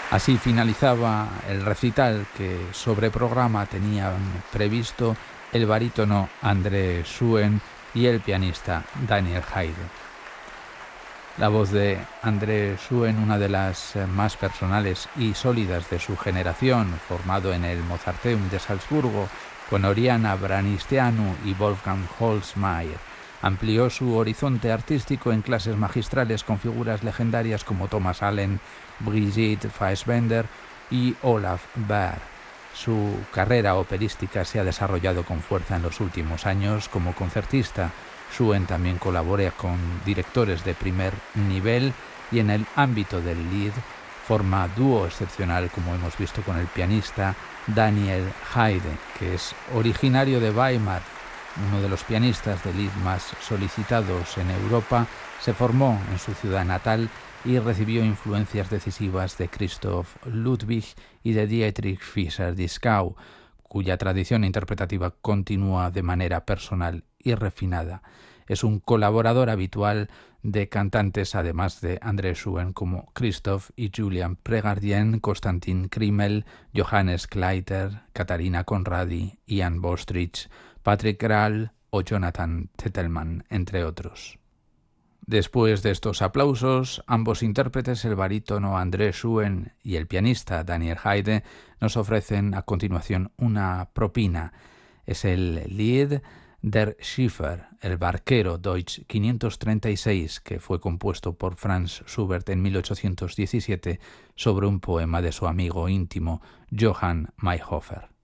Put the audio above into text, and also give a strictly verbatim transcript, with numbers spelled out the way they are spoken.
Así finalizaba el recital que sobre programa tenían previsto el barítono André Schuen y el pianista Daniel Haydn. La voz de André Schuen, una de las más personales y sólidas de su generación, formado en el Mozarteum de Salzburgo con Oriana Branistianu y Wolfgang Holzmeier, amplió su horizonte artístico en clases magistrales con figuras legendarias como Thomas Allen, Brigitte Fassbender y Olaf Baer. Su carrera operística se ha desarrollado con fuerza en los últimos años como concertista. Schuen también colabora con directores de primer nivel y en el ámbito del lied forma dúo excepcional, como hemos visto con el pianista Daniel Haydn, que es originario de Weimar. Uno de los pianistas de lied más solicitados en Europa, se formó en su ciudad natal y recibió influencias decisivas de Christoph Ludwig y de Dietrich Fischer-Dieskau, cuya tradición interpretativa continúa de manera personal y refinada. Es un colaborador habitual de cantantes, además de André Schuen, como Christoph y Julian Pregardien, Konstantin Krimmel, Johannes Kleiter, Katarina Conradi, Ian Bostrich, Patrick Grahl o Jonathan Tettelmann, entre otros. Después de estos aplausos, ambos intérpretes, el barítono André Schuen y el pianista Daniel Haydn, nos ofrecen a continuación una propina. Es el Lied Der Schiffer, el barquero Deutsch quinientos treinta y seis, que fue compuesto por Franz Schubert en mil ochocientos diecisiete sobre un poema de su amigo íntimo Johann Mayrhofer.